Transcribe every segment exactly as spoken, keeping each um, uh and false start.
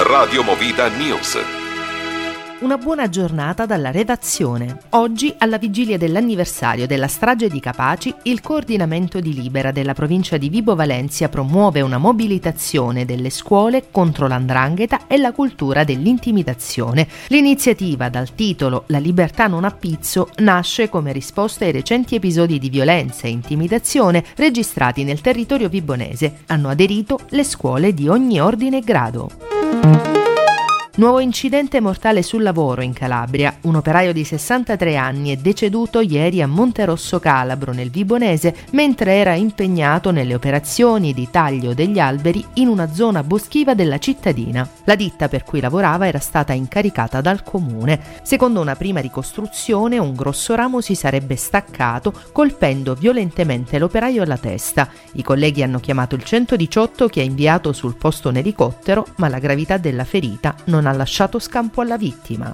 Radio Movida News. Una buona giornata dalla redazione. Oggi, alla vigilia dell'anniversario della strage di Capaci, il coordinamento di Libera della provincia di Vibo Valentia promuove una mobilitazione delle scuole contro l'andrangheta e la cultura dell'intimidazione. L'iniziativa, dal titolo La libertà non ha pizzo, nasce come risposta ai recenti episodi di violenza e intimidazione registrati nel territorio vibonese. Hanno aderito le scuole di ogni ordine e grado. Nuovo incidente mortale sul lavoro in Calabria. Un operaio di sessantatré anni è deceduto ieri a Monterosso Calabro, nel Vibonese, mentre era impegnato nelle operazioni di taglio degli alberi in una zona boschiva della cittadina. La ditta per cui lavorava era stata incaricata dal comune. Secondo una prima ricostruzione, un grosso ramo si sarebbe staccato, colpendo violentemente l'operaio alla testa. I colleghi hanno chiamato il centodiciotto, che ha inviato sul posto un elicottero, ma la gravità della ferita non ha lasciato scampo alla vittima.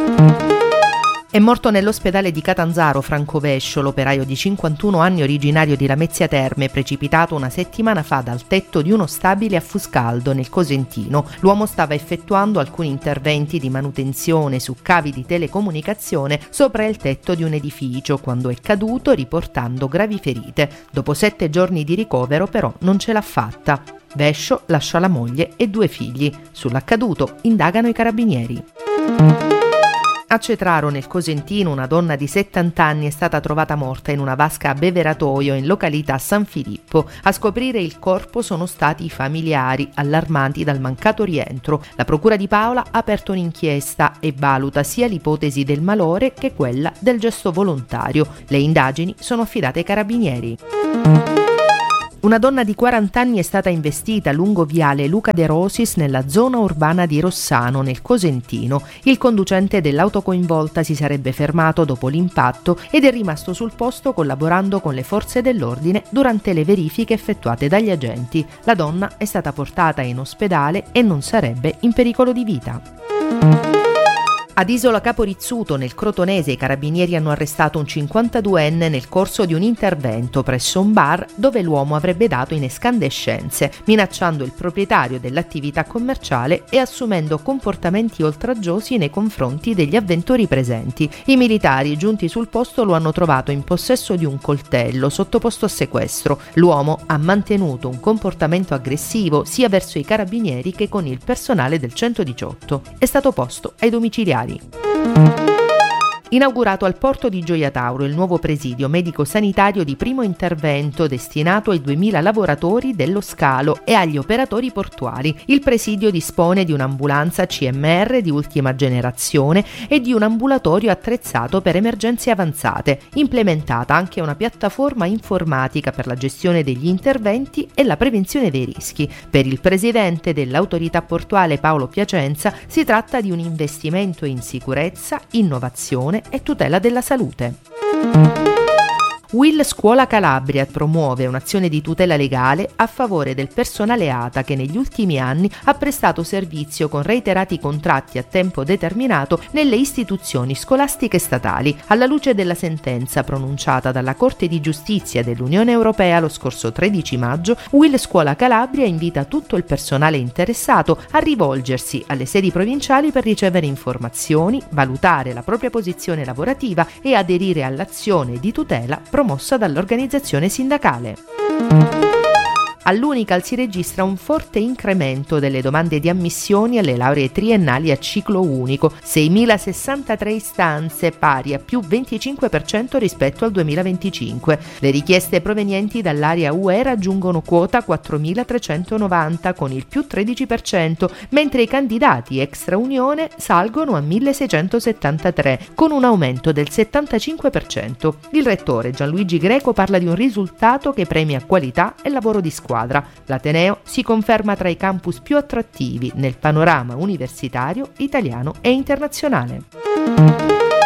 È morto nell'ospedale di Catanzaro Franco Vescio, l'operaio di cinquantuno anni originario di Lamezia Terme, precipitato una settimana fa dal tetto di uno stabile a Fuscaldo, nel Cosentino. L'uomo stava effettuando alcuni interventi di manutenzione su cavi di telecomunicazione sopra il tetto di un edificio quando è caduto, riportando gravi ferite. Dopo sette giorni di ricovero però non ce l'ha fatta. Vescio lascia la moglie e due figli. Sull'accaduto indagano i carabinieri. A Cetraro, nel Cosentino, una donna di settanta anni è stata trovata morta in una vasca a beveratoio in località San Filippo. A scoprire il corpo sono stati i familiari, allarmati dal mancato rientro. La Procura di Paola ha aperto un'inchiesta e valuta sia l'ipotesi del malore che quella del gesto volontario. Le indagini sono affidate ai carabinieri. Una donna di quaranta anni è stata investita lungo viale Luca De Rosis nella zona urbana di Rossano, nel Cosentino. Il conducente dell'auto coinvolta si sarebbe fermato dopo l'impatto ed è rimasto sul posto collaborando con le forze dell'ordine durante le verifiche effettuate dagli agenti. La donna è stata portata in ospedale e non sarebbe in pericolo di vita. Ad Isola Caporizzuto, nel Crotonese, i carabinieri hanno arrestato un cinquantaduenne nel corso di un intervento presso un bar dove l'uomo avrebbe dato in escandescenze, minacciando il proprietario dell'attività commerciale e assumendo comportamenti oltraggiosi nei confronti degli avventori presenti. I militari giunti sul posto lo hanno trovato in possesso di un coltello sottoposto a sequestro. L'uomo ha mantenuto un comportamento aggressivo sia verso i carabinieri che con il personale del centodiciotto. È stato posto ai domiciliari. Inaugurato al porto di Gioia Tauro il nuovo presidio medico-sanitario di primo intervento destinato ai duemila lavoratori dello scalo e agli operatori portuali. Il presidio dispone di un'ambulanza C M R di ultima generazione e di un ambulatorio attrezzato per emergenze avanzate, implementata anche una piattaforma informatica per la gestione degli interventi e la prevenzione dei rischi. Per il presidente dell'autorità portuale Paolo Piacenza si tratta di un investimento in sicurezza, innovazione e tutela della salute. Will Scuola Calabria promuove un'azione di tutela legale a favore del personale A T A che negli ultimi anni ha prestato servizio con reiterati contratti a tempo determinato nelle istituzioni scolastiche statali. Alla luce della sentenza pronunciata dalla Corte di Giustizia dell'Unione Europea lo scorso tredici maggio, Will Scuola Calabria invita tutto il personale interessato a rivolgersi alle sedi provinciali per ricevere informazioni, valutare la propria posizione lavorativa e aderire all'azione di tutela promossa dall'organizzazione sindacale. All'Unical si registra un forte incremento delle domande di ammissioni alle lauree triennali a ciclo unico, seimilasessantatré istanze, pari a più venticinque per cento rispetto al duemilaventicinque. Le richieste provenienti dall'area U E raggiungono quota quattromilatrecentonovanta con il più tredici per cento, mentre i candidati extra Unione salgono a milleseicentosettantatré con un aumento del settantacinque per cento. Il rettore Gianluigi Greco parla di un risultato che premia qualità e lavoro di squadra. L'Ateneo si conferma tra i campus più attrattivi nel panorama universitario italiano e internazionale.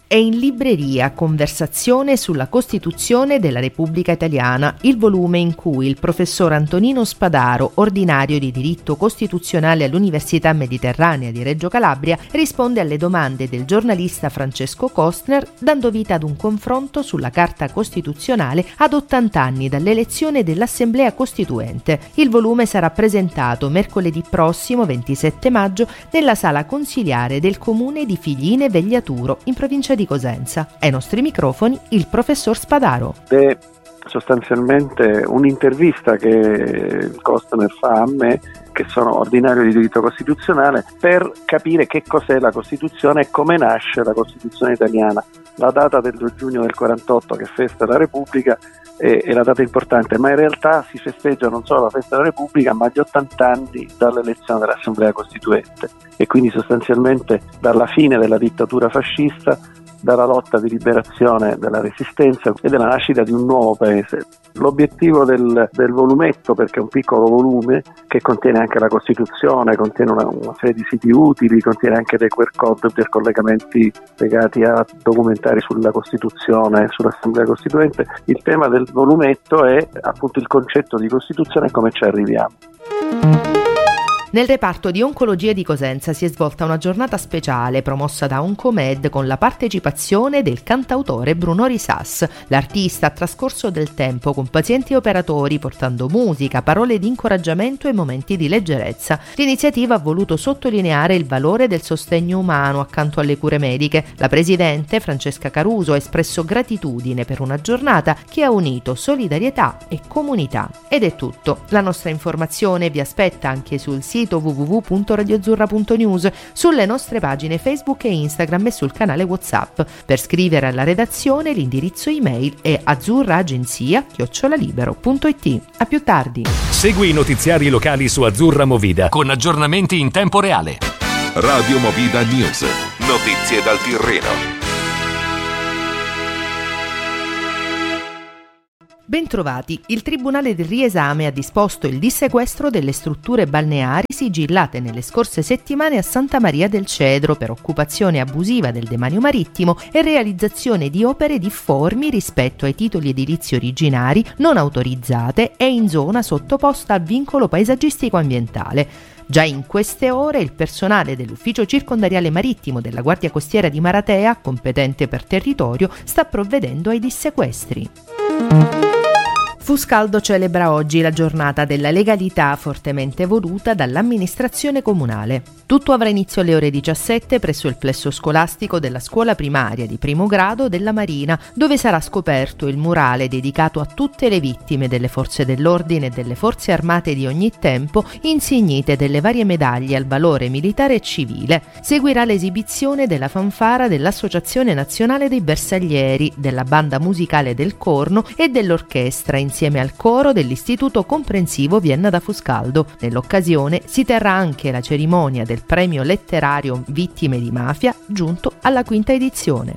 È in libreria Conversazione sulla Costituzione della Repubblica Italiana, il volume in cui il professor Antonino Spadaro, ordinario di diritto costituzionale all'Università Mediterranea di Reggio Calabria, risponde alle domande del giornalista Francesco Costner, dando vita ad un confronto sulla Carta Costituzionale ad ottanta anni dall'elezione dell'Assemblea Costituente. Il volume sarà presentato mercoledì prossimo, ventisette maggio, nella sala consiliare del comune di Figline Vegliaturo, in provincia di Cosenza. Ai nostri microfoni il professor Spadaro. È sostanzialmente un'intervista che Costner fa a me, che sono ordinario di diritto costituzionale, per capire che cos'è la Costituzione e come nasce la Costituzione italiana. La data del due giugno del quarantotto, che è festa della Repubblica, è, è la data importante, ma in realtà si festeggia non solo la festa della Repubblica, ma gli ottanta anni dall'elezione dell'Assemblea Costituente, e quindi sostanzialmente dalla fine della dittatura fascista, dalla lotta di liberazione della Resistenza e della nascita di un nuovo paese. L'obiettivo del, del volumetto, perché è un piccolo volume che contiene anche la Costituzione, contiene una, una serie di siti utili, contiene anche dei Q R code per collegamenti legati a documentari sulla Costituzione e sull'Assemblea Costituente. Il tema del volumetto è appunto il concetto di Costituzione e come ci arriviamo. Nel reparto di oncologia di Cosenza si è svolta una giornata speciale promossa da Oncomed con la partecipazione del cantautore Bruno Risas. L'artista ha trascorso del tempo con pazienti e operatori portando musica, parole di incoraggiamento e momenti di leggerezza. L'iniziativa ha voluto sottolineare il valore del sostegno umano accanto alle cure mediche. La presidente Francesca Caruso ha espresso gratitudine per una giornata che ha unito solidarietà e comunità. Ed è tutto. La nostra informazione vi aspetta anche sul sito w w w punto radio azzurra punto news, sulle nostre pagine Facebook e Instagram e sul canale WhatsApp. Per scrivere alla redazione l'indirizzo email è azzurraagenzia chiocciola libero punto it. A più tardi. Segui i notiziari locali su Azzurra Movida con aggiornamenti in tempo reale. Radio Movida News. Notizie dal Tirreno. Bentrovati. Il Tribunale del Riesame ha disposto il dissequestro delle strutture balneari sigillate nelle scorse settimane a Santa Maria del Cedro per occupazione abusiva del demanio marittimo e realizzazione di opere difformi rispetto ai titoli edilizi originari, non autorizzate e in zona sottoposta a vincolo paesaggistico ambientale. Già in queste ore il personale dell'Ufficio Circondariale Marittimo della Guardia Costiera di Maratea, competente per territorio, sta provvedendo ai dissequestri. Fuscaldo celebra oggi la giornata della legalità fortemente voluta dall'amministrazione comunale. Tutto avrà inizio alle ore diciassette presso il plesso scolastico della scuola primaria di primo grado della Marina, dove sarà scoperto il murale dedicato a tutte le vittime delle forze dell'ordine e delle forze armate di ogni tempo, insignite delle varie medaglie al valore militare e civile. Seguirà l'esibizione della fanfara dell'Associazione Nazionale dei Bersaglieri, della Banda Musicale del Corno e dell'orchestra insieme al coro dell'Istituto Comprensivo Vienna da Fuscaldo. Nell'occasione si terrà anche la cerimonia del premio letterario Vittime di Mafia, giunto alla quinta edizione.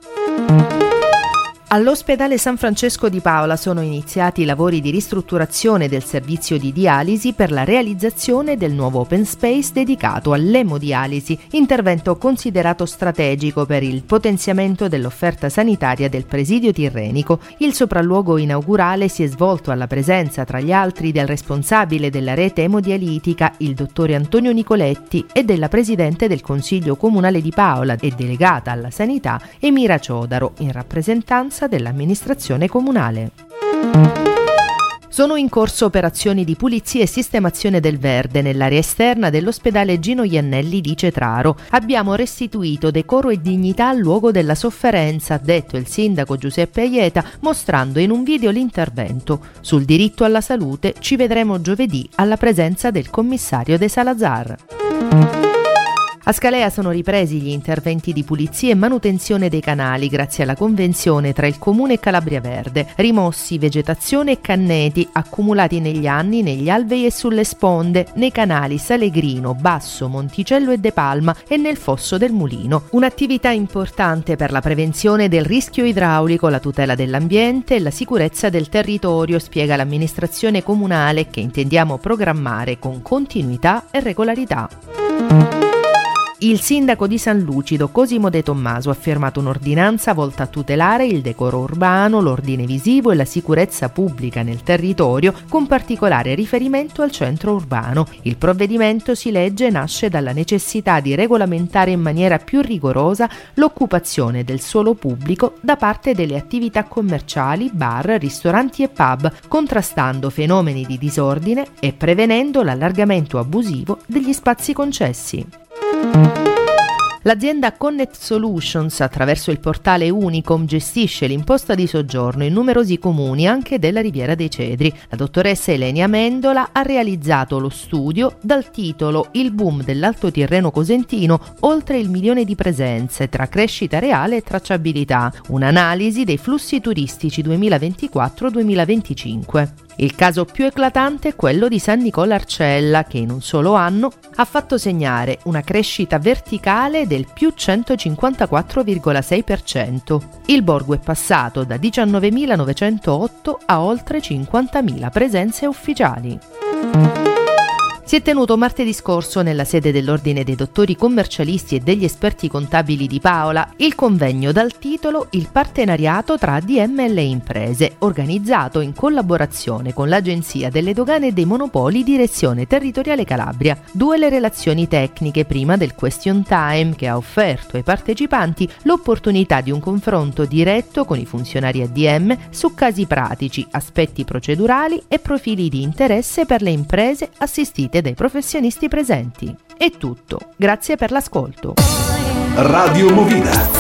All'ospedale San Francesco di Paola sono iniziati i lavori di ristrutturazione del servizio di dialisi per la realizzazione del nuovo open space dedicato all'emodialisi, intervento considerato strategico per il potenziamento dell'offerta sanitaria del presidio tirrenico. Il sopralluogo inaugurale si è svolto alla presenza, tra gli altri, del responsabile della rete emodialitica, il dottore Antonio Nicoletti, e della presidente del Consiglio Comunale di Paola e delegata alla sanità, Emira Ciodaro, in rappresentanza dell'amministrazione comunale. Sono in corso operazioni di pulizia e sistemazione del verde nell'area esterna dell'ospedale Gino Iannelli di Cetraro. Abbiamo restituito decoro e dignità al luogo della sofferenza, ha detto il sindaco Giuseppe Aieta, mostrando in un video l'intervento. Sul diritto alla salute ci vedremo giovedì alla presenza del commissario De Salazar. A Scalea sono ripresi gli interventi di pulizia e manutenzione dei canali grazie alla convenzione tra il Comune e Calabria Verde. Rimossi vegetazione e canneti accumulati negli anni negli alvei e sulle sponde, nei canali Salegrino, Basso, Monticello e De Palma e nel fosso del Mulino. Un'attività importante per la prevenzione del rischio idraulico, la tutela dell'ambiente e la sicurezza del territorio, spiega l'amministrazione comunale, che intendiamo programmare con continuità e regolarità. Il sindaco di San Lucido, Cosimo De Tommaso, ha firmato un'ordinanza volta a tutelare il decoro urbano, l'ordine visivo e la sicurezza pubblica nel territorio, con particolare riferimento al centro urbano. Il provvedimento, si legge, nasce dalla necessità di regolamentare in maniera più rigorosa l'occupazione del suolo pubblico da parte delle attività commerciali, bar, ristoranti e pub, contrastando fenomeni di disordine e prevenendo l'allargamento abusivo degli spazi concessi. L'azienda Connect Solutions, attraverso il portale Unicom, gestisce l'imposta di soggiorno in numerosi comuni anche della Riviera dei Cedri. La dottoressa Elenia Amendola ha realizzato lo studio dal titolo Il boom dell'Alto Tirreno Cosentino, oltre il milione di presenze tra crescita reale e tracciabilità, un'analisi dei flussi turistici duemilaventiquattro duemilaventicinque. Il caso più eclatante è quello di San Nicola Arcella, che in un solo anno ha fatto segnare una crescita verticale del più centocinquantaquattro virgola sei per cento. Il borgo è passato da diciannovemilanovecentotto a oltre cinquantamila presenze ufficiali. Si è tenuto martedì scorso nella sede dell'Ordine dei Dottori Commercialisti e degli Esperti Contabili di Paola il convegno dal titolo Il partenariato tra A D M e le imprese, organizzato in collaborazione con l'Agenzia delle Dogane e dei Monopoli Direzione Territoriale Calabria. Due le relazioni tecniche prima del question time, che ha offerto ai partecipanti l'opportunità di un confronto diretto con i funzionari A D M su casi pratici, aspetti procedurali e profili di interesse per le imprese assistite dai professionisti presenti. È tutto. Grazie per l'ascolto. Radio Movida.